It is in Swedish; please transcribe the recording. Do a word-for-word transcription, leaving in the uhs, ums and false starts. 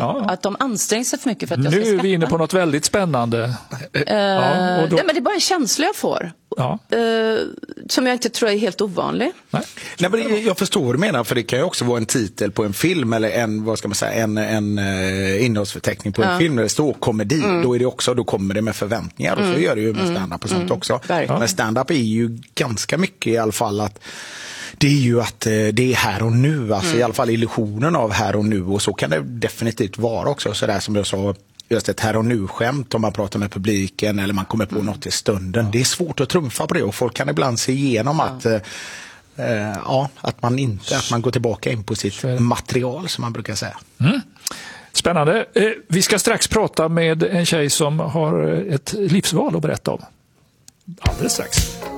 Ja. Att de anstränger sig för mycket för att jag Nu ska skratta. är vi inne på något väldigt spännande. Uh, ja, och då... nej, men det är bara en känsla jag får. Ja. Uh, som jag inte tror är helt ovanlig. Nej. Nej, men jag förstår vad du menar, för det kan ju också vara en titel på en film eller en, vad ska man säga, en, en uh, innehållsförteckning på en ja. film där det står komedi. Mm. Då är det också, då kommer det med förväntningar och så mm. gör det ju med stand-up och sånt mm. också. Verkligen. Men stand-up är ju ganska mycket i alla fall att det är ju att uh, det är här och nu, alltså mm. i alla fall illusionen av här och nu, och så kan det definitivt vara också, så där som jag sa, just ett här och nu-skämt om man pratar med publiken eller man kommer på mm. något i stunden. Det är svårt att trumfa på det, och folk kan ibland se igenom ja. att, eh, ja, att man inte att man går tillbaka in på sitt material, som man brukar säga. Mm. Spännande. Eh, vi ska strax prata med en tjej som har ett livsval att berätta om. Alldeles strax.